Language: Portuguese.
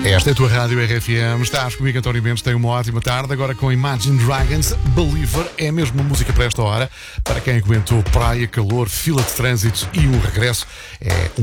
Esta é a tua rádio RFM, estás comigo, António Mendes, tem uma ótima tarde, agora com Imagine Dragons, Believer, é mesmo uma música para esta hora, para quem aguentou praia, calor, fila de trânsitos e um regresso, é